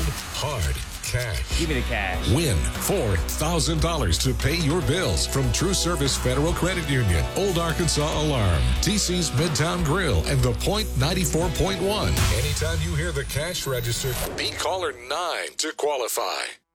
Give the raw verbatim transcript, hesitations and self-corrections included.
hard cash. Give me the cash. Win four thousand dollars to pay your bills from True Service Federal Credit Union, Old Arkansas Alarm, T C's Midtown Grill, and The Point ninety-four point one. Anytime you hear the cash register, beat caller nine to qualify.